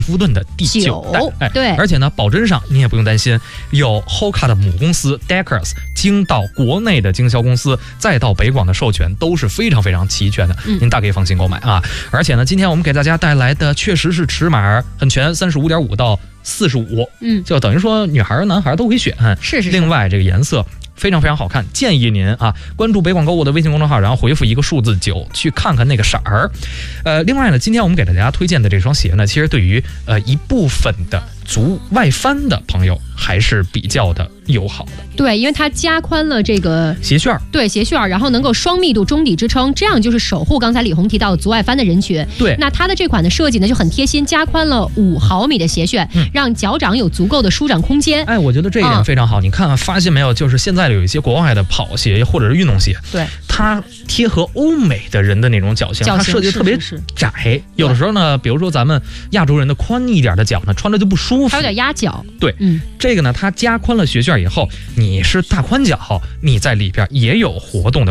夫顿的第9代， 对， 而且呢，保真上你也不用担心，有 Hoka 的母公司 Deckers 经到国内的经销公司，再到北广的授权都是非常非常齐全的，您大可以放心购买啊。而且呢，今天我们给大家带来的确实是尺码很全，35.5到45，就等于说女孩男孩都可以选， 是。 另外这个颜色非常非常好看，建议您啊关注北广购物的微信公众号，然后回复一个数字9去看看那个色儿。另外呢，今天我们给大家推荐的这双鞋呢，其实对于一部分的足外翻的朋友还是比较的友好的。 对，因为它加宽了这个鞋楦， 对鞋楦，然后能够双密度中底支撑，这样就是守护刚才李红提到足外翻的人群。 对， 那它的这款的设计呢就很贴心，加宽了5毫米的鞋楦，让脚掌有足够的舒展空间。 哎，我觉得这一点非常好。你看，发现没有？就是现在有一些国外的跑鞋或者是运动鞋， 对， 它贴合欧美的人的那种脚型，它设计的特别窄。有的时候呢，比如说咱们亚洲人的宽一点的脚呢，穿着就不舒服， 还有点压脚。 对，这个呢，它加宽了鞋楦以后，你是大宽脚，你在里边也有活动的